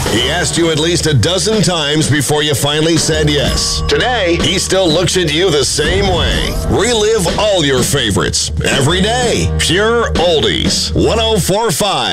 He asked you at least a dozen times before you finally said yes. Today, he still looks at you the same way. Relive all your favorites every day. Pure Oldies. 104.5.